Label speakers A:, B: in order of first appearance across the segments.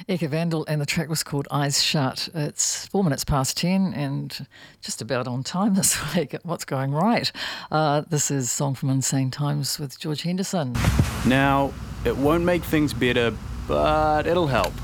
A: Eka Vandal, and the track was called Eyes Shut. It's 4 minutes past 10 and just about on time this week. What's going right? This is Song from Insane Times with George Henderson.
B: Now, it won't make things better, but it'll help.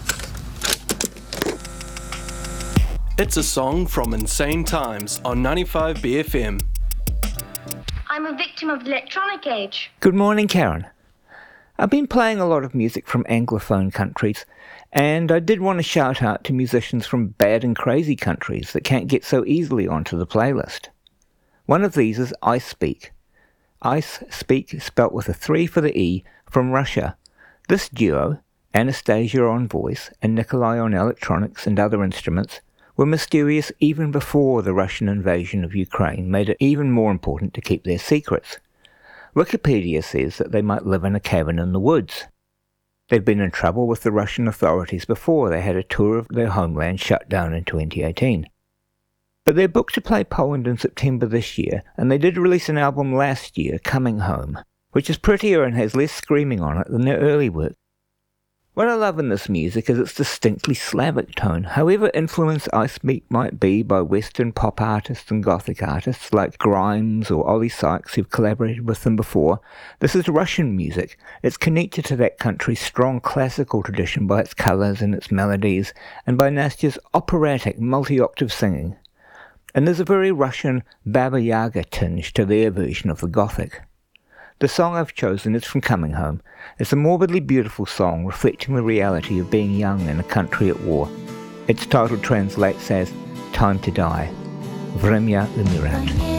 C: It's a song from Insane Times on 95 BFM.
D: I'm a victim of the electronic age.
E: Good morning, Karen. I've been playing a lot of music from Anglophone countries, and I did want to shout out to musicians from bad and crazy countries that can't get so easily onto the playlist. One of these is Ice Speak. Ice Speak, spelt with a 3 for the E, from Russia. This duo, Anastasia on voice and Nikolai on electronics and other instruments, were mysterious even before the Russian invasion of Ukraine made it even more important to keep their secrets. Wikipedia says that they might live in a cabin in the woods. They've been in trouble with the Russian authorities before they had a tour of their homeland shut down in 2018. But they're booked to play Poland in September this year, and they did release an album last year, Coming Home, which is prettier and has less screaming on it than their early work. What I love in this music is its distinctly Slavic tone. However influenced Ice Speak might be by Western pop artists and gothic artists like Grimes or Ollie Sykes who've collaborated with them before, this is Russian music. It's connected to that country's strong classical tradition by its colours and its melodies, and by Nastya's operatic multi-octave singing. And there's a very Russian Baba Yaga tinge to their version of the gothic. The song I've chosen is from Coming Home. It's a morbidly beautiful song reflecting the reality of being young in a country at war. Its title translates as Time to Die. Vremya Umирать.